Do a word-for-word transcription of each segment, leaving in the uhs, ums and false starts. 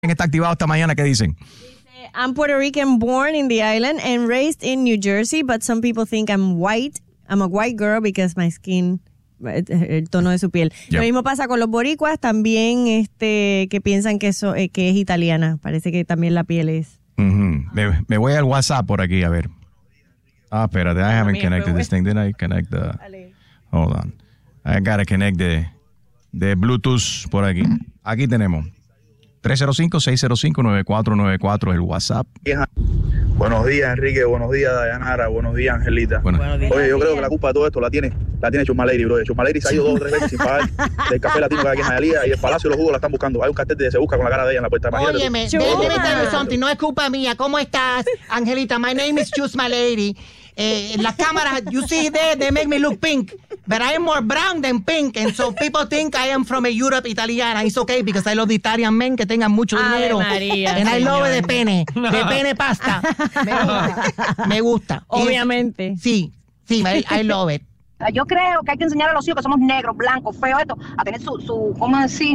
está activado esta mañana, ¿qué dicen? I'm Puerto Rican, born in the island and raised in New Jersey, but some people think I'm white. I'm a white girl because my skin, el tono de su piel. Yep. Lo mismo pasa con los boricuas, también este que piensan que, so, eh, que es italiana. Parece que también la piel es. Mm-hmm. me, me voy al WhatsApp por aquí, a ver. Ah, espérate, I haven't connected this thing. Did I connect the... Hold on. I gotta connect the, the Bluetooth por aquí. Aquí tenemos. tres cero cinco, seis cero cinco, nueve cuatro nueve cuatro el WhatsApp. Buenos días, Enrique. Buenos días, Dayanara. Buenos días, Angelita. Bueno. Oye, yo creo que la culpa de todo esto la tiene la tiene Chuma Lady, bro. Chuma Lady se ha ido dos o tres veces sin pagar del café latino que hay aquí en Hialeah y el Palacio de los Jugos la están buscando. Hay un cartel de se busca con la cara de ella en la puerta. Óyeme, déjame tell you something. No es culpa mía. ¿Cómo estás, Angelita? My name is Chuma Lady. Eh, la cámara, you see there, they make me look pink. But I am more brown than pink. And so people think I am from a Europe italiana. It's okay because I love the Italian men que tengan mucho dinero. María, and señor. I love de pene. De pene pasta. Me gusta. Me gusta. Obviamente. Y, sí, sí, I, I love it. Yo creo que hay que enseñar a los hijos que somos negros, blancos, feos, esto, a tener su, su ¿cómo decir?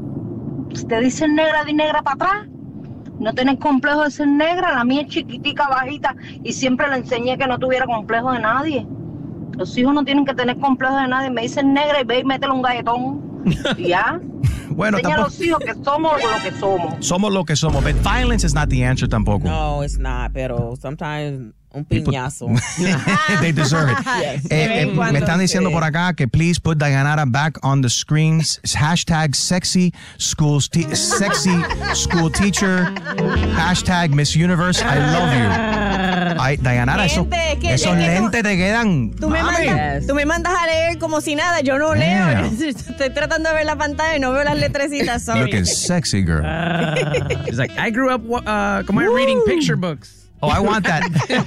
Te dicen negra, di negra para atrás. No tener complejo de ser negra. La mía es chiquitica, bajita, y siempre le enseñé que no tuviera complejo de nadie. Los hijos no tienen que tener complejo de nadie. Me dicen negra y ve y métele un galletón. Y ya. Bueno, enseña tampoco... a los hijos que somos lo que somos. Somos lo que somos. But violence is not the answer tampoco. No, it's not, pero sometimes... Un piñazo. They deserve it. Yes. Eh, eh, me están diciendo por acá que please put Dayanara back on the screens. Hashtag sexy schools te- sexy school teacher. Hashtag Miss Universe. I love you. Ay, Dayanara, eso, esos lentes te quedan. Tú me, mandas, tú me mandas a leer como si nada. Yo no yeah. leo. Estoy tratando de ver la pantalla y no veo las letrecitas. Sorry. Looking sexy, girl. It's like, I grew up uh, como reading picture books. Oh, I want that.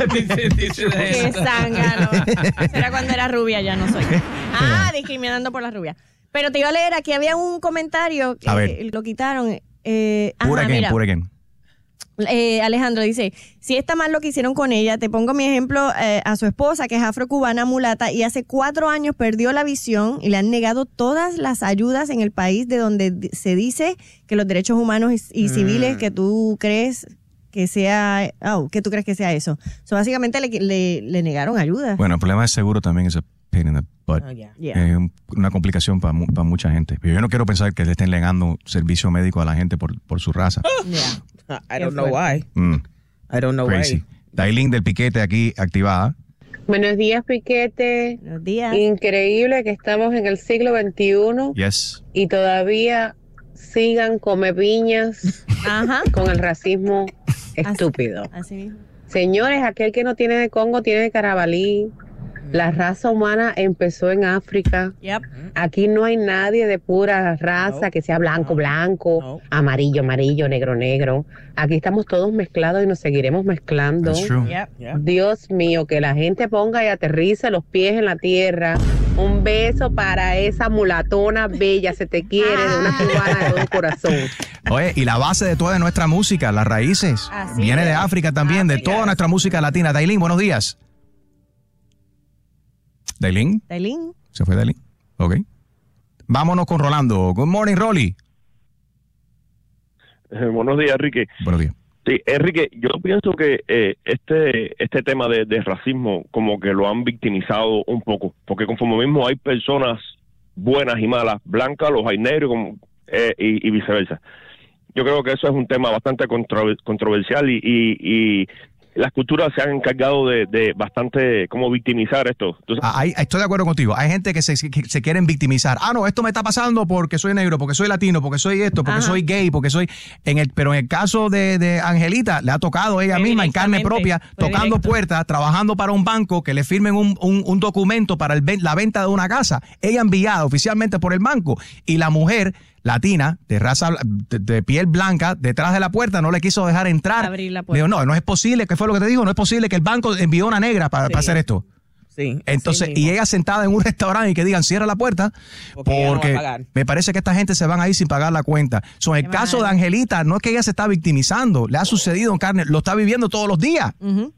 Qué zángano. Era cuando era rubia, ya no soy. Ah, discriminando por la rubia. Pero te iba a leer, aquí había un comentario que a ver. lo quitaron. Eh, pura ajá, again, mira. pura again. Eh, Alejandro dice, si está mal lo que hicieron con ella, te pongo mi ejemplo eh, a su esposa, que es afrocubana mulata, y hace cuatro años perdió la visión y le han negado todas las ayudas en el país de donde se dice que los derechos humanos y, y civiles mm. que tú crees... que sea, oh, ¿qué tú crees que sea eso? So, básicamente le, le, le negaron ayuda. Bueno, el problema de seguro también es a pain in the butt. Oh, yeah. Yeah. Es una complicación para pa mucha gente. Pero yo no quiero pensar que le estén negando servicio médico a la gente por, por su raza. Yeah. I don't know why. Mm. I don't know Crazy. why. Dailin del Piquete aquí activada. Buenos días, Piquete. Buenos días. Increíble que estamos en el siglo veintiuno Yes. y todavía sigan come piñas Ajá. con el racismo estúpido. Así, así mismo. Señores, aquel que no tiene de Congo tiene de Carabalí. La raza humana empezó en África. Yep. Aquí no hay nadie de pura raza No. que sea blanco, No. blanco, No. amarillo, amarillo, negro, negro. Aquí estamos todos mezclados y nos seguiremos mezclando. That's true. Yep. Yeah. Dios mío, que la gente ponga y aterrice los pies en la tierra. Un beso para esa mulatona bella, se te quiere, de una cubana de todo corazón. Oye, y la base de toda nuestra música, las raíces, Así viene es. de África también, África. de toda nuestra música latina. Dailin, buenos días. Dailin, Dailin. ¿se fue Dailin? Ok. Vámonos con Rolando. Good morning, Rolly. Eh, buenos días, Enrique. Buenos días. Sí, Enrique, yo pienso que eh, este este tema de, de racismo como que lo han victimizado un poco, porque conforme mismo hay personas buenas y malas, blancas, los hay negros como, eh, y, y viceversa. Yo creo que eso es un tema bastante contro- controversial y, y, y las culturas se han encargado de, de bastante como victimizar esto. Entonces, Ah, ahí- estoy de acuerdo contigo. Hay gente que se, que se quieren victimizar. Ah, no, esto me está pasando porque soy negro, porque soy latino, porque soy esto, porque Ajá. soy gay, porque soy... en el Pero en el caso de, de Angelita, le ha tocado ella Fue misma en carne directamente, propia, fue tocando directo. puertas, trabajando para un banco, que le firmen un, un, un documento para el, ven- la venta de una casa. Ella enviada oficialmente por el banco. Y la mujer latina, de raza, bla- de, de piel blanca, detrás de la puerta, no le quiso dejar entrar. Abrir la puerta. Digo, no, no es posible, ¿qué fue lo que te digo? No es posible que el banco envió una negra para, Sí. para hacer esto. Sí. Entonces, así y mismo. ella sentada en un restaurante y que digan, cierra la puerta, Porque ella no va a porque pagar. me parece que esta gente se van a ir sin pagar la cuenta. So, en el Qué caso mal. de Angelita, no es que ella se está victimizando, le ha sucedido en carne, lo está viviendo todos los días. Ujú.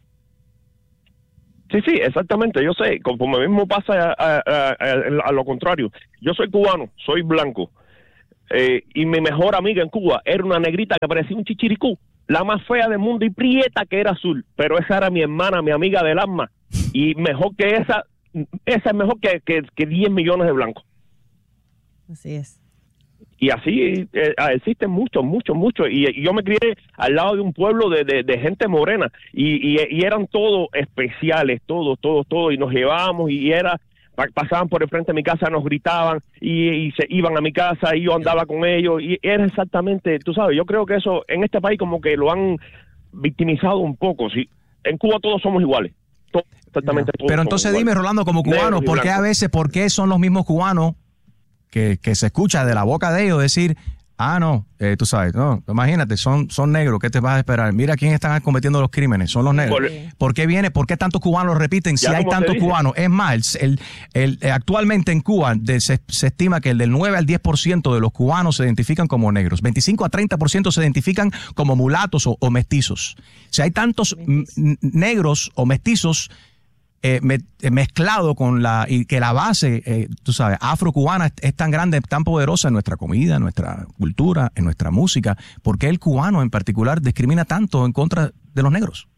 sí, sí, exactamente, yo sé, conforme mismo pasa a, a, a, a- a lo contrario. Yo soy cubano, soy blanco. eh, y mi mejor amiga en Cuba era una negrita que parecía un chichiricú, la más fea del mundo y prieta que era azul, pero esa era mi hermana, mi amiga del alma, y mejor que esa, esa es mejor que, que, que diez millones de blancos. Así es. Y así eh, existen muchos, muchos, muchos. Y, y yo me crié al lado de un pueblo de, de, de gente morena. Y, y, y eran todos especiales, todos, todos, todos. Y nos llevábamos y era, pasaban por el frente de mi casa, nos gritaban y, y se iban a mi casa y yo andaba con ellos. Y era exactamente, tú sabes, yo creo que eso en este país como que lo han victimizado un poco. ¿Sí? En Cuba todos somos iguales. Todos, exactamente todos. Pero entonces dime, Rolando, como cubano, ¿por qué a veces, por qué son los mismos cubanos que, que se escucha de la boca de ellos decir, ah, no, eh, tú sabes, no, imagínate, son, son negros, ¿qué te vas a esperar? Mira quién están cometiendo los crímenes, son los negros. Por, ¿Por qué viene? ¿Por qué tantos cubanos lo repiten si hay tantos cubanos? Es más, el, el, el, actualmente en Cuba de, se, se estima que el del nueve al diez por ciento de los cubanos se identifican como negros, veinticinco a treinta por ciento se identifican como mulatos o, o mestizos. Si hay tantos negros o mestizos Eh, me, eh, mezclado con la, y que la base, eh, tú sabes, afro-cubana es, es tan grande, tan poderosa en nuestra comida, en nuestra cultura, en nuestra música. ¿Por qué el cubano en particular discrimina tanto en contra de los negros?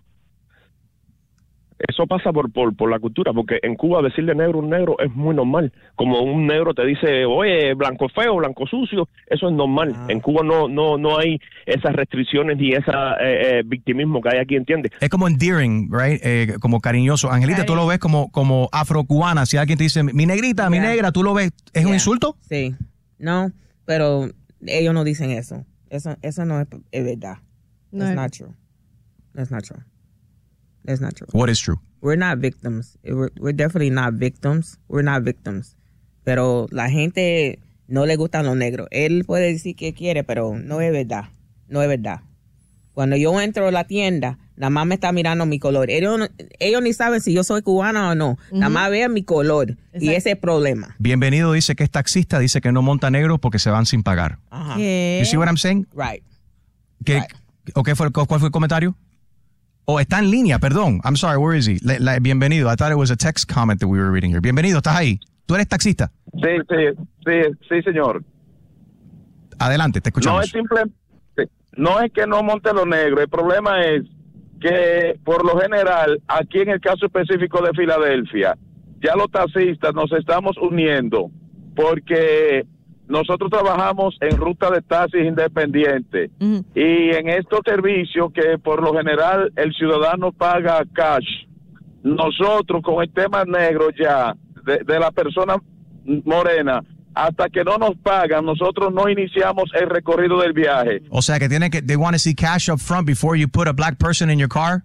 Eso pasa por, por, por la cultura, porque en Cuba decirle negro a un negro es muy normal. Como un negro te dice, oye, blanco feo, blanco sucio, eso es normal. Ah. En Cuba no no no hay esas restricciones ni ese eh, eh, victimismo que hay aquí, ¿entiendes? Es como endearing, right? Eh, como cariñoso. Angelita, tú lo ves como, como afro-cubana. Si alguien te dice, mi negrita, yeah. mi negra, ¿tú lo ves? ¿Es yeah. un insulto? Sí. No, pero ellos no dicen eso. Eso, eso no es, es verdad. No. It's not true. That's not true. That's not true. What is true? We're not victims. We're, we're definitely not victims. We're not victims. Pero la gente no le gustan los negros. Él puede decir que quiere, pero no es verdad. No es verdad. Cuando yo entro a la tienda, nada más me está mirando mi color. Ellos, ellos ni saben si yo soy cubana o no. Uh-huh. Nada más vean mi color. Exacto. Y ese es el problema. Bienvenido dice que es taxista, dice que no monta negros porque se van sin pagar. Ajá. You see what I'm saying? Right. ¿Qué, right. ¿O qué fue, cuál fue el comentario? Oh, está en línea, perdón. I'm sorry, where is he? Le, le, bienvenido. I thought it was a text comment that we were reading here. Bienvenido, ¿estás ahí? ¿Tú eres taxista? Sí, sí, sí, sí, señor. Adelante, te escuchamos. No es simple, no es que no monte los negros. El problema es que, por lo general, aquí en el caso específico de Filadelfia, ya los taxistas nos estamos uniendo porque nosotros trabajamos en ruta de taxis independientes uh-huh. y en estos servicios que por lo general el ciudadano paga cash, nosotros con el tema negro ya de, de la persona morena, hasta que no nos pagan, nosotros no iniciamos el recorrido del viaje. O sea que tienen que, they want to see cash up front before you put a black person in your car?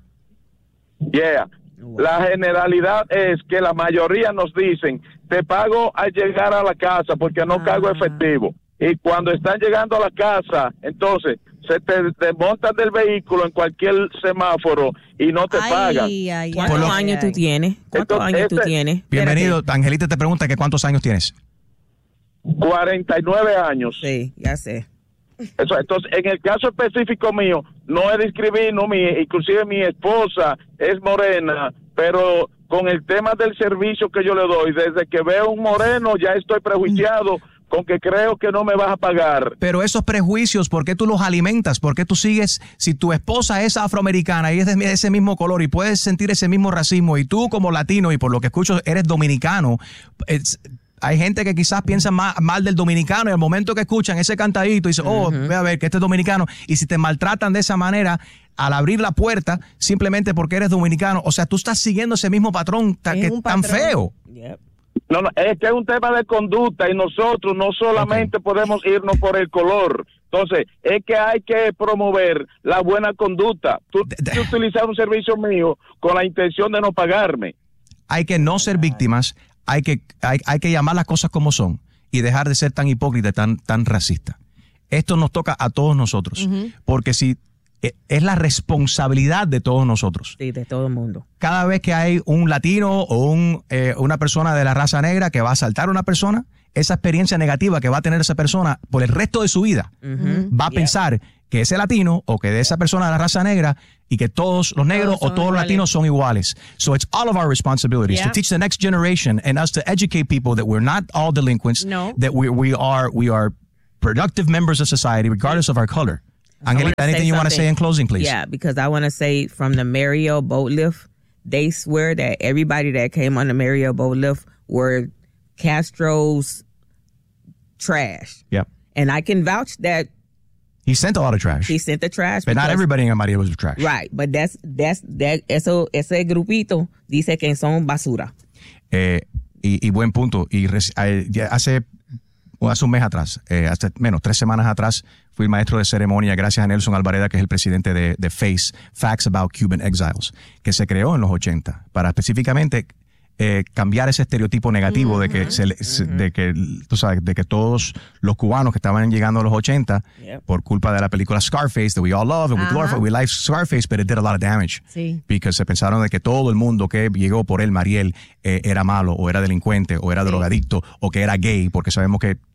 Yeah. La generalidad es que la mayoría nos dicen, te pago al llegar a la casa porque no ah. cargo efectivo. Y cuando están llegando a la casa, entonces se te desmontan del vehículo en cualquier semáforo y no te ay, pagan. Ay, ¿Cuántos lo, años tú tienes? ¿Cuántos entonces, años este, tú tienes? Bienvenido. Espérate. Angelita te pregunta que cuántos años tienes. cuarenta y nueve años. Sí, ya sé. Eso, entonces, en el caso específico mío, no es discriminación, mi, inclusive mi esposa es morena, pero con el tema del servicio que yo le doy, desde que veo un moreno ya estoy prejuiciado con que creo que no me vas a pagar. Pero esos prejuicios, ¿por qué tú los alimentas? ¿Por qué tú sigues, si tu esposa es afroamericana y es de ese mismo color y puedes sentir ese mismo racismo y tú como latino y por lo que escucho eres dominicano, es... Hay gente que quizás piensa mal, mal del dominicano y al momento que escuchan ese cantadito dicen, oh, uh-huh. ve a ver que este es dominicano. Y si te maltratan de esa manera, al abrir la puerta, simplemente porque eres dominicano, o sea, tú estás siguiendo ese mismo patrón ta, que, tan feo. Yep. No, no, es que es un tema de conducta y nosotros no solamente okay. podemos irnos por el color. Entonces, es que hay que promover la buena conducta. Tú, tú utilizas un servicio mío con la intención de no pagarme. Hay que no ser víctimas. Hay que, hay, hay que llamar las cosas como son y dejar de ser tan hipócrita, tan, tan racista. Esto nos toca a todos nosotros, uh-huh. porque si es la responsabilidad de todos nosotros. Sí, de todo el mundo. Cada vez que hay un latino o un, eh, una persona de la raza negra que va a asaltar a una persona, esa experiencia negativa que va a tener esa persona por el resto de su vida, uh-huh. va a yeah. pensar que ese latino o que de esa persona de la raza negra y que todos los negros todos o todos los latinos son iguales. So it's all of our responsibilities yeah. to teach the next generation and us to educate people that we're not all delinquents, no. that we we are we are productive members of society, regardless of our color. Angelita, anything you want to say in closing, please? Yeah, because I want to say from the Mario boat lift, they swear that everybody that came on the Mario boat lift were Castro's trash. Yep. And I can vouch that he sent a lot of trash. He sent the trash. But not everybody in Mario was trash. Right, but that's that's that eso ese grupito dice que son basura. Eh, y, y buen punto. Y res, eh, hace hace un mes atrás, eh, hace menos tres semanas atrás, fui maestro de ceremonia gracias a Nelson Alvareda, que es el presidente de, de FACE, Facts About Cuban Exiles, que se creó en los ochenta para específicamente eh, cambiar ese estereotipo negativo uh-huh. de que se, uh-huh. de que tú sabes de que todos los cubanos que estaban llegando a los ochenta yep. por culpa de la película Scarface that we all love and we uh-huh. glorify, we like Scarface, but it did a lot of damage sí. because se pensaron de que todo el mundo que llegó por él Mariel eh, era malo o era delincuente o era sí. drogadicto o que era gay, porque sabemos que